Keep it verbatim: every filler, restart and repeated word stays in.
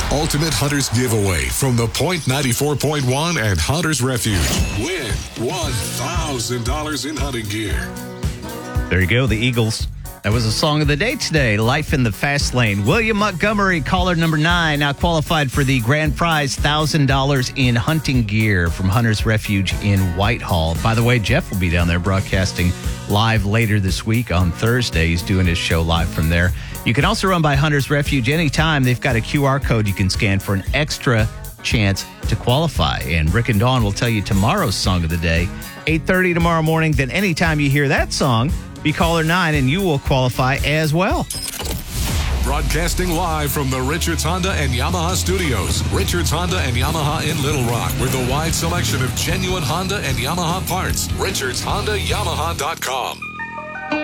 Ultimate Hunters giveaway from the Point ninety-four point one and Hunters Refuge. Win one thousand dollars in hunting gear. There you go, the Eagles. That was a song of the day today, Life in the Fast Lane. William Montgomery, caller number nine, now qualified for the grand prize, one thousand dollars in hunting gear from Hunters Refuge in Whitehall. By the way, Jeff will be down there broadcasting live later this week on Thursday. He's doing his show live from there. You can also run by Hunters Refuge anytime. They've got a Q R code you can scan for an extra chance to qualify. And Rick and Dawn will tell you tomorrow's song of the day, eight thirty tomorrow morning. Then anytime you hear that song, be caller nine and you will qualify as well. Broadcasting live from the Richards Honda and Yamaha studios. Richards Honda and Yamaha in Little Rock with a wide selection of genuine Honda and Yamaha parts. Richards Honda Yamaha dot com.